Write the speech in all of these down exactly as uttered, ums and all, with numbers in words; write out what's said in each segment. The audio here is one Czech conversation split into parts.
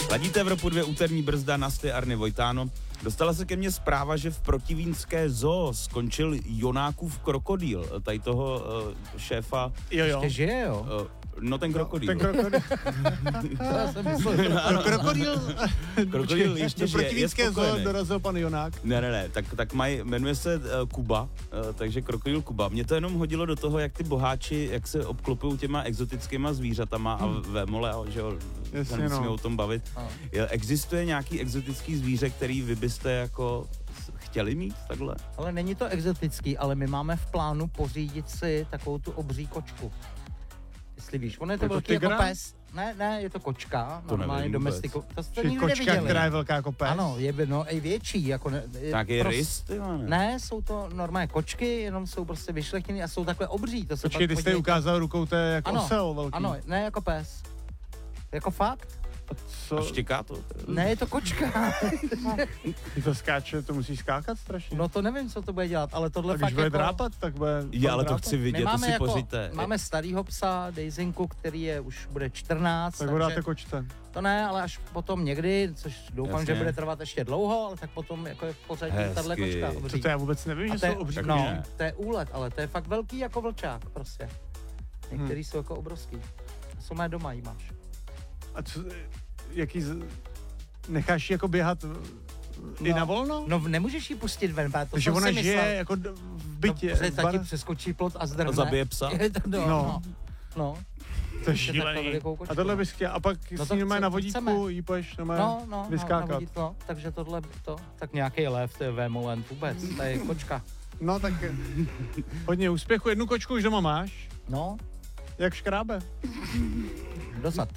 Ladíte Evropu dvě, úterní brzda, Nasty, Arny, Vojtáno. Dostala se ke mně zpráva, že v protivínské zoo skončil Jonákův krokodýl, tady toho uh, šéfa. Jo, jo. Ještě žije, jo? Uh, no ten krokodýl. Ten krokodýl. Já jsem myslel, ano, krokodýl. Krokodýl ještě do žije, je protivínské zoo spokojený. dorazil pan Jonák. Ne, ne, ne, tak, tak maj, jmenuje se uh, Kuba, uh, takže krokodýl Kuba. Mě to jenom hodilo do toho, jak ty boháči, jak se obklopují těma exotickýma zvířatama a Hmm. vémole, že jo, Jasně, nemusíme no. o tom bavit. No. Je, existuje nějaký exotický zvíře, který vy byste jako chtěli mít takhle? ale není to exotický, ale my máme v plánu pořídit si takovou tu obří kočku. Jestli víš, on je to Je to velký jako tygra? pes. Ne, ne, je to kočka, To normálně nevím domestiku. To jste Čili nikdy kočka, neviděli. která je velká jako pes. Ano, je no, i větší, jako ne, Tak je pros- rys, ty vole, ne? Ne, jsou to normálně kočky, jenom jsou prostě vyšlechtěny a jsou takhle obří. To se Počkej, pak ty jste jí podívejte. ukázal rukou, to je jako Ano, osel velký. Ano, ne jako pes. Jako fakt? Co? A štěká to? Ne, je to kočka. Ty to skáče, to musí skákat strašně. No to nevím, co to bude dělat, ale tohle a když fakt bude jako... drápat, tak bude... Já, ale to drápat. chci vidět, My to máme, si jako, pořiďte. máme starýho psa, Dejzinku, který je už bude čtrnáct, Tak ho dáte kočce. to ne, ale až potom někdy, což doufám, Jasně. že bude trvat ještě dlouho, ale tak potom jako je v pořadí Hezky. tahle kočka Co obří. to já vůbec nevím, A že to je, jsou obří. tak no, ne. to je úlet, ale to je fakt velký jako vlčák prostě. Některý Hmm. jsou jako obrovský. Jsou mé doma, jí máš. A co, jaký... Z... Necháš ji jako běhat i No. na volno? No nemůžeš jí pustit ven, to Takže jsem ona si žije myslel. jako d- v bytě. No, protože v taky bar- přeskočí plot a zdrhne. A zabije psa? Je to, no, No. no. no. To je Ještě takhle šílený. velikou kočku, A tohle no. bys chtěl, a pak No s to ní chce- na to vodítku chceme. jí poješ No, normálně no, no, vyskákat. na vodítko, takže tohle to, tak nějaký lev, to je vémolent vůbec, to je kočka. No tak hodně úspěchu, jednu kočku už doma máš, No, jak škrábe. dosad.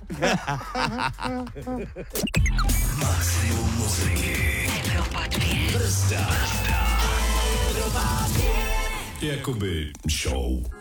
Maximum muziky. Evropa dvě. Brzda. Evropa dvě. Jakoby show.